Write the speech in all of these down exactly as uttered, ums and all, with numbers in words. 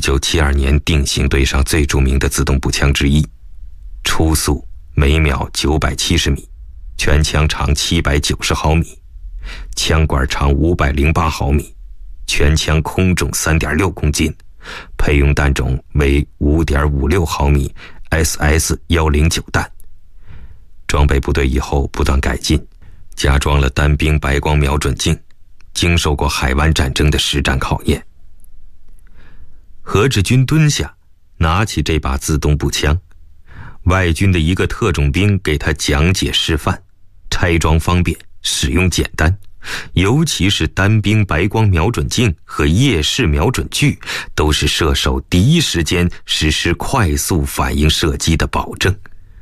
九七二年定型队上最著名的自动步枪之一，初速每秒九百七十米，全枪长七百九十毫米，枪管长五百零八毫米，全枪空重 三点六公斤，配用弹种为 五点五六毫米 S S 一零九 弹。装备部队以后不断改进，加装了单兵白光瞄准镜，经受过海湾战争的实战考验。何志军蹲下，拿起这把自动步枪，外军的一个特种兵给他讲解示范，拆装方便，使用简单，尤其是单兵白光瞄准镜和夜视瞄准具，都是射手第一时间实施快速反应射击的保证。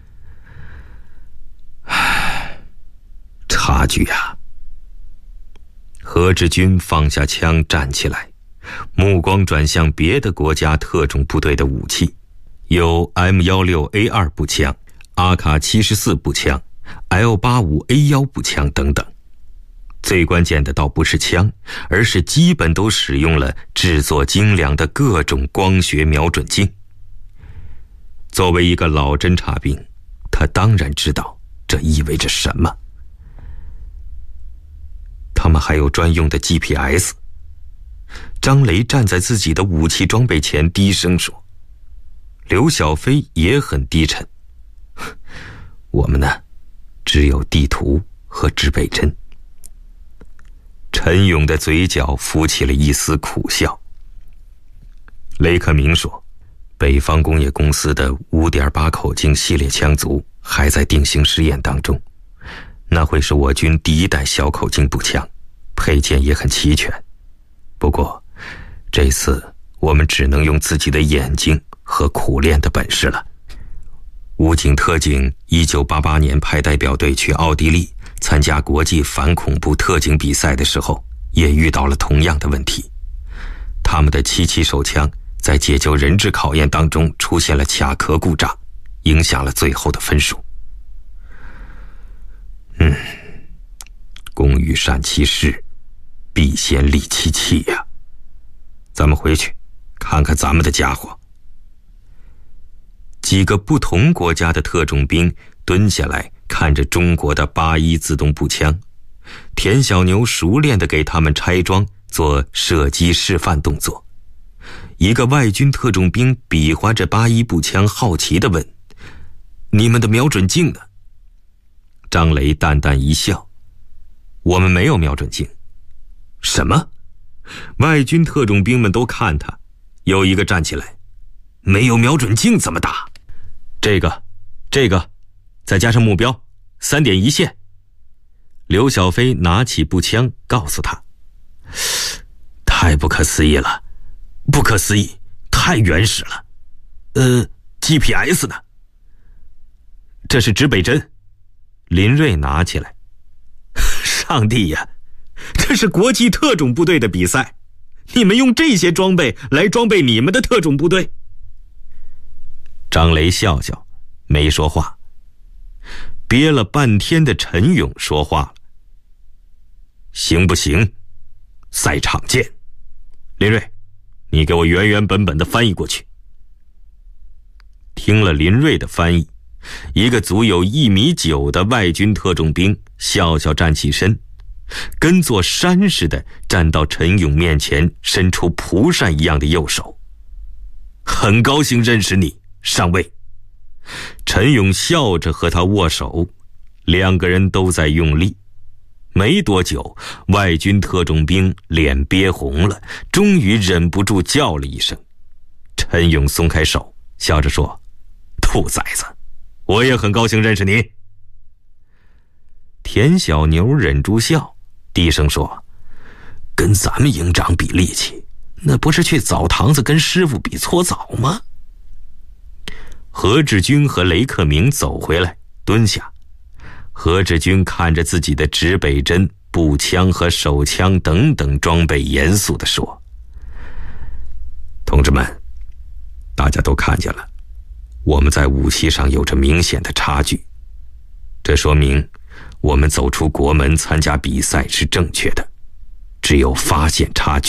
唉，差距啊！何志军放下枪站起来，目光转向别的国家特种部队的武器，有 M 十六 A 二 步枪、阿卡七十四步枪、L 八五 A 一 步枪等等。最关键的倒不是枪，而是基本都使用了制作精良的各种光学瞄准镜。作为一个老侦察兵，他当然知道这意味着什么。他们还有专用的 G P S。 张雷站在自己的武器装备前低声说，刘小飞也很低沉，我们呢，只有地图和指北针。陈勇的嘴角浮起了一丝苦笑。雷克明说，北方工业公司的 五点八 口径系列枪族还在定型试验当中，那会是我军第一代小口径步枪，配件也很齐全。不过这次我们只能用自己的眼睛和苦练的本事了。武警特警一九八八年派代表队去奥地利参加国际反恐怖特警比赛的时候，也遇到了同样的问题。他们的七七手枪在解救人质考验当中出现了卡壳故障，影响了最后的分数。嗯，工欲善其事，必先利其器呀。咱们回去看看咱们的家伙。几个不同国家的特种兵蹲下来看着中国的八一自动步枪，田小牛熟练地给他们拆装，做射击示范动作。一个外军特种兵比划着八一步枪，好奇地问，你们的瞄准镜呢？张雷淡淡一笑，我们没有瞄准镜。什么？外军特种兵们都看他，有一个站起来，没有瞄准镜怎么打？这个这个再加上目标，三点一线。刘小飞拿起步枪告诉他，太不可思议了，不可思议，太原始了。呃 G P S 呢？这是指北针。林瑞拿起来，上帝呀，这是国际特种部队的比赛，你们用这些装备来装备你们的特种部队？张雷笑笑，没说话。憋了半天的陈勇说话了，行不行？赛场见。林瑞，你给我原原本本的翻译过去。听了林瑞的翻译，一个足有一米九的外军特种兵笑笑站起身，跟座山似的站到陈勇面前，伸出蒲扇一样的右手。很高兴认识你，上尉。陈勇笑着和他握手，两个人都在用力。没多久，外军特种兵脸憋红了，终于忍不住叫了一声。陈勇松开手，笑着说，兔崽子，我也很高兴认识你。田小牛忍住笑，低声说，跟咱们营长比力气，那不是去澡堂子跟师傅比搓澡吗？何志军和雷克明走回来，蹲下。何志军看着自己的指北针、步枪和手枪等等装备，严肃地说，同志们，大家都看见了，我们在武器上有着明显的差距，这说明我们走出国门参加比赛是正确的，只有发现差距，